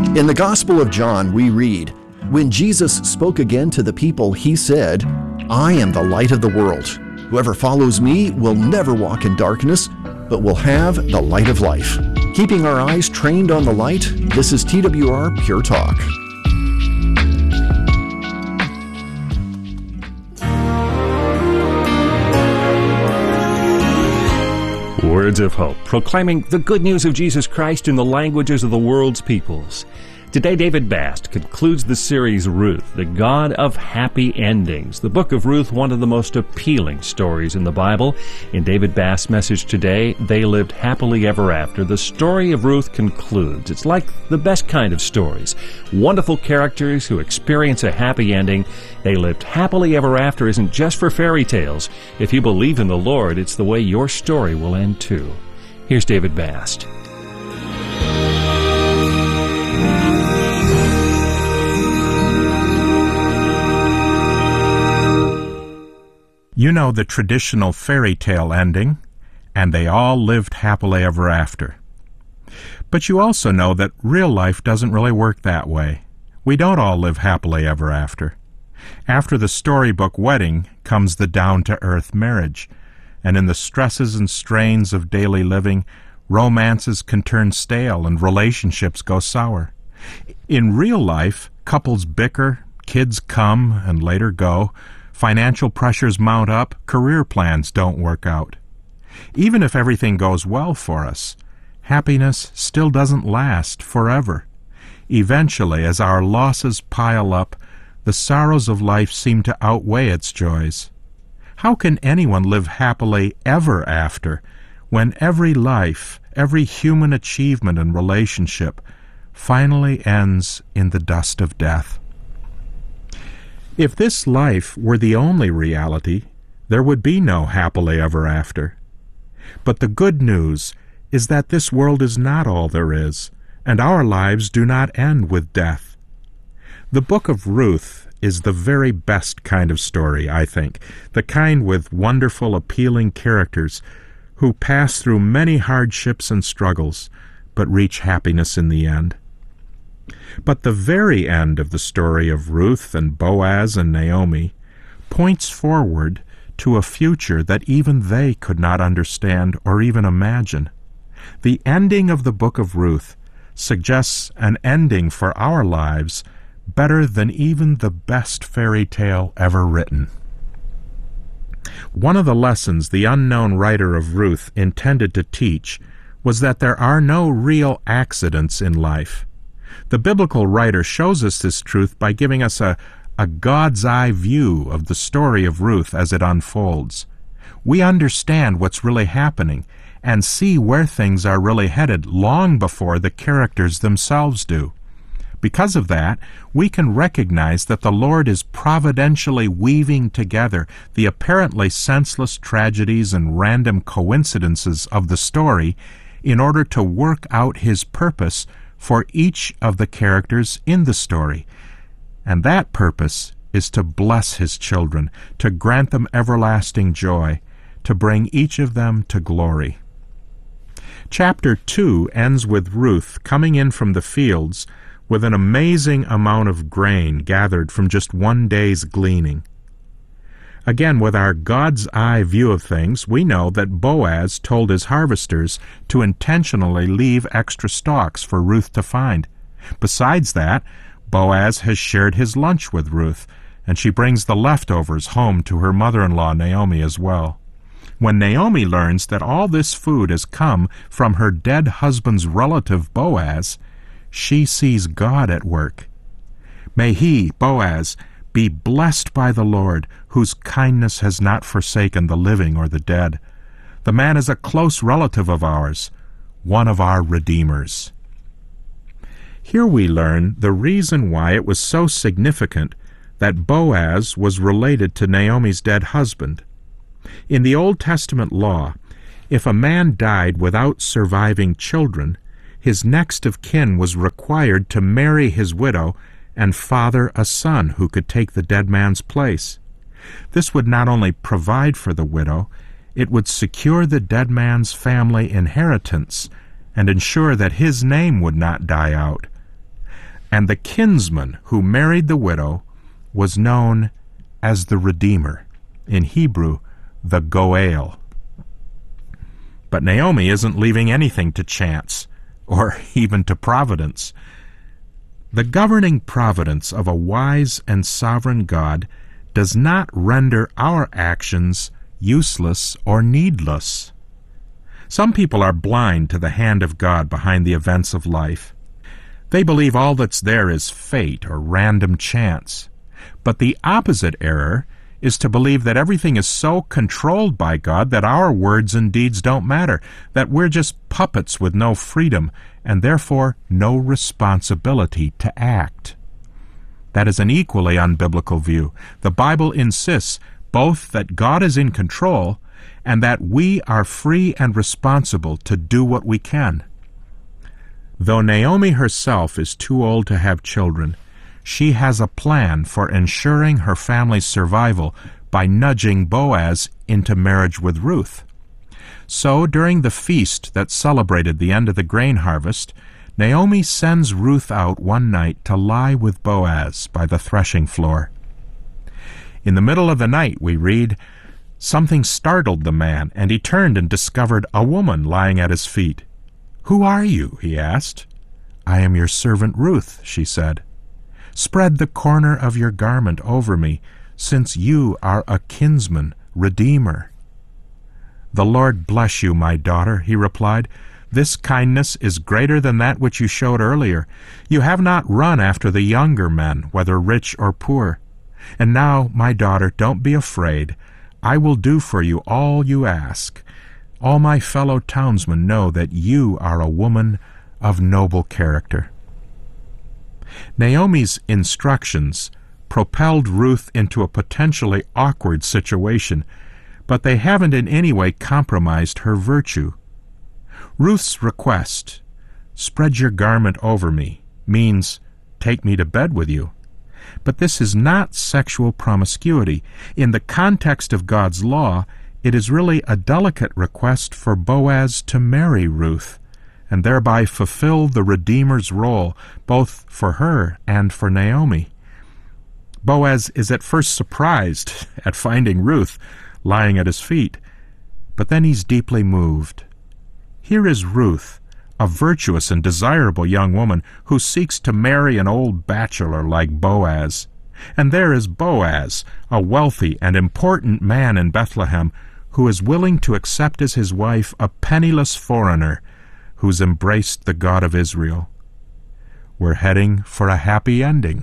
In the Gospel of John, we read, "When Jesus spoke again to the people, he said, 'I am the light of the world. Whoever follows me will never walk in darkness, but will have the light of life.'" Keeping our eyes trained on the light, this is TWR Pure Talk. Words of hope, proclaiming the good news of Jesus Christ in the languages of the world's peoples. Today, David Bast concludes the series Ruth, the God of Happy Endings. The book of Ruth, one of the most appealing stories in the Bible. In David Bast's message today, They Lived Happily Ever After. The story of Ruth concludes. It's like the best kind of stories. Wonderful characters who experience a happy ending. They lived happily ever after isn't just for fairy tales. If you believe in the Lord, it's the way your story will end too. Here's David Bast. You know the traditional fairy tale ending, and they all lived happily ever after. But you also know that real life doesn't really work that way. We don't all live happily ever after. After the storybook wedding comes the down-to-earth marriage, and in the stresses and strains of daily living, romances can turn stale and relationships go sour. In real life, couples bicker, kids come and later go, financial pressures mount up, career plans don't work out. Even if everything goes well for us, happiness still doesn't last forever. Eventually, as our losses pile up, the sorrows of life seem to outweigh its joys. How can anyone live happily ever after when every life, every human achievement and relationship finally ends in the dust of death? If this life were the only reality, there would be no happily ever after. But the good news is that this world is not all there is, and our lives do not end with death. The book of Ruth is the very best kind of story, I think, the kind with wonderful, appealing characters who pass through many hardships and struggles, but reach happiness in the end. But the very end of the story of Ruth and Boaz and Naomi points forward to a future that even they could not understand or even imagine. The ending of the book of Ruth suggests an ending for our lives better than even the best fairy tale ever written. One of the lessons the unknown writer of Ruth intended to teach was that there are no real accidents in life. The biblical writer shows us this truth by giving us a God's eye view of the story of Ruth as it unfolds. We understand what's really happening and see where things are really headed long before the characters themselves do. Because of that, we can recognize that the Lord is providentially weaving together the apparently senseless tragedies and random coincidences of the story in order to work out His purpose for each of the characters in the story. And that purpose is to bless His children, to grant them everlasting joy, to bring each of them to glory. Chapter 2 ends with Ruth coming in from the fields with an amazing amount of grain gathered from just one day's gleaning. Again, with our God's eye view of things, we know that Boaz told his harvesters to intentionally leave extra stalks for Ruth to find. Besides that, Boaz has shared his lunch with Ruth, and she brings the leftovers home to her mother-in-law Naomi as well. When Naomi learns that all this food has come from her dead husband's relative Boaz, she sees God at work. May he, Boaz, be blessed by the Lord, whose kindness has not forsaken the living or the dead. The man is a close relative of ours, one of our redeemers. Here we learn the reason why it was so significant that Boaz was related to Naomi's dead husband. In the Old Testament law, if a man died without surviving children, his next of kin was required to marry his widow and father a son who could take the dead man's place. This would not only provide for the widow, it would secure the dead man's family inheritance and ensure that his name would not die out. and the kinsman who married the widow was known as the Redeemer, in Hebrew, the Goel. But Naomi isn't leaving anything to chance, or even to providence. The governing providence of a wise and sovereign God does not render our actions useless or needless. Some people are blind to the hand of God behind the events of life. They believe all that's there is fate or random chance. But the opposite error is to believe that everything is so controlled by God that our words and deeds don't matter, that we're just puppets with no freedom, and therefore no responsibility to act. That is an equally unbiblical view. The Bible insists both that God is in control and that we are free and responsible to do what we can. Though Naomi herself is too old to have children, she has a plan for ensuring her family's survival by nudging Boaz into marriage with Ruth. So, during the feast that celebrated the end of the grain harvest, Naomi sends Ruth out one night to lie with Boaz by the threshing floor. In the middle of the night, we read, something startled the man, and he turned and discovered a woman lying at his feet. "Who are you?" he asked. "I am your servant Ruth," she said. "Spread the corner of your garment over me, since you are a kinsman, redeemer." "The Lord bless you, my daughter," he replied. "This kindness is greater than that which you showed earlier. You have not run after the younger men, whether rich or poor. And now, my daughter, don't be afraid. I will do for you all you ask. All my fellow townsmen know that you are a woman of noble character." Naomi's instructions propelled Ruth into a potentially awkward situation, but they haven't in any way compromised her virtue. Ruth's request, "Spread your garment over me," means, "Take me to bed with you." But this is not sexual promiscuity. In the context of God's law, it is really a delicate request for Boaz to marry Ruth, and thereby fulfill the Redeemer's role, both for her and for Naomi. Boaz is at first surprised at finding Ruth lying at his feet, but then he's deeply moved. Here is Ruth, a virtuous and desirable young woman who seeks to marry an old bachelor like Boaz. And there is Boaz, a wealthy and important man in Bethlehem, who is willing to accept as his wife a penniless foreigner who's embraced the God of Israel. We're heading for a happy ending.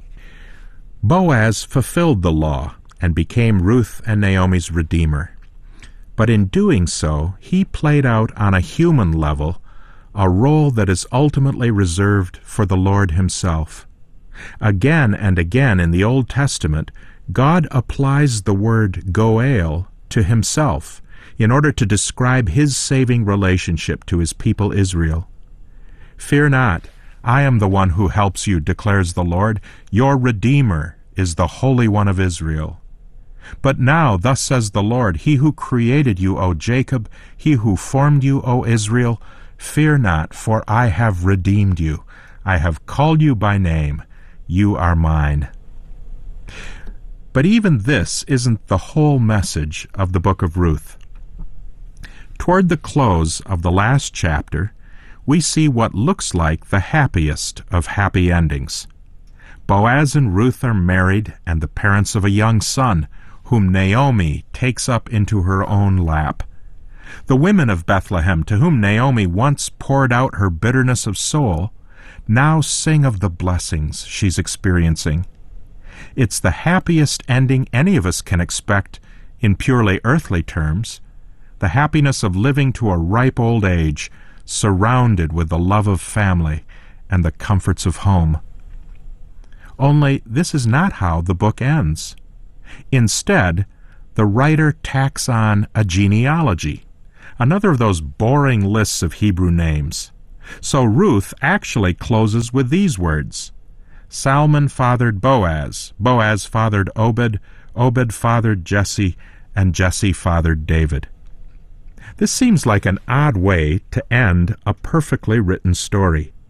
Boaz fulfilled the law and became Ruth and Naomi's redeemer. But in doing so, he played out on a human level a role that is ultimately reserved for the Lord himself. Again and again in the Old Testament, God applies the word Goel to himself in order to describe his saving relationship to his people Israel. "Fear not, I am the one who helps you," declares the Lord. "Your Redeemer is the Holy One of Israel. But now, thus says the Lord, He who created you, O Jacob, He who formed you, O Israel, fear not, for I have redeemed you. I have called you by name. You are mine." But even this isn't the whole message of the book of Ruth. Toward the close of the last chapter, we see what looks like the happiest of happy endings. Boaz and Ruth are married and the parents of a young son, whom Naomi takes up into her own lap. The women of Bethlehem, to whom Naomi once poured out her bitterness of soul, now sing of the blessings she's experiencing. It's the happiest ending any of us can expect in purely earthly terms, the happiness of living to a ripe old age, surrounded with the love of family and the comforts of home. Only this is not how the book ends. Instead, the writer tacks on a genealogy, another of those boring lists of Hebrew names. So Ruth actually closes with these words: Salmon fathered Boaz, Boaz fathered Obed, Obed fathered Jesse, and Jesse fathered David. This seems like an odd way to end a perfectly written story.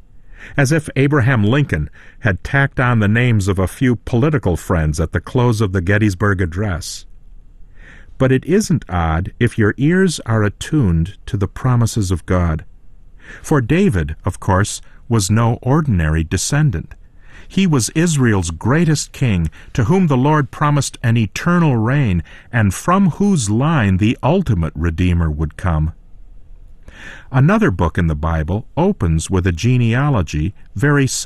as if Abraham Lincoln had tacked on the names of a few political friends at the close of the Gettysburg Address. But it isn't odd if your ears are attuned to the promises of God. For David, of course, was no ordinary descendant. He was Israel's greatest king, to whom the Lord promised an eternal reign, and from whose line the ultimate Redeemer would come. Another book in the Bible opens with a genealogy very